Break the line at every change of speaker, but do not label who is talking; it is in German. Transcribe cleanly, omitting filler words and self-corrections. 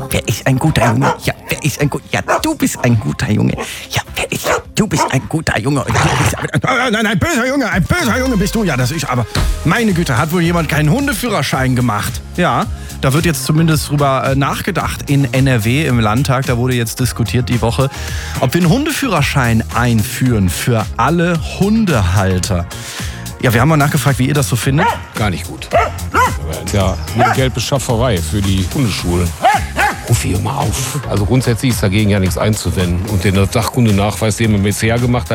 wer ist ein guter Junge? Ja, wer ist ein guter... Ja, du bist ein guter Junge. Ja, wer ist... Du bist ein guter Junge. Und du bist... Nein, ein böser Junge bist du. Ja, das ist aber... Meine Güte, hat wohl jemand keinen Hundeführerschein gemacht? Ja, da wird jetzt zumindest drüber nachgedacht in NRW im Landtag. Da wurde jetzt diskutiert die Woche, ob wir einen Hundeführerschein einführen für alle Hundehalter. Ja, wir haben mal nachgefragt, wie ihr das so findet.
Gar nicht gut. Ja, eine Geldbeschafferei für die Hundeschulen. Ruf hier mal auf. Also grundsätzlich ist dagegen ja nichts einzuwenden. Und den Sachkundenachweis, den man bisher gemacht hat,